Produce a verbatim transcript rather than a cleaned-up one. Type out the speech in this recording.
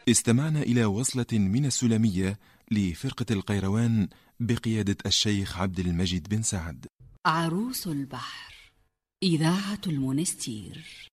استمعنا إلى وصلة من السلمية لفرقة القيروان بقيادة الشيخ عبد المجيد بن سعد. عروس البحر، إذاعة المنستير.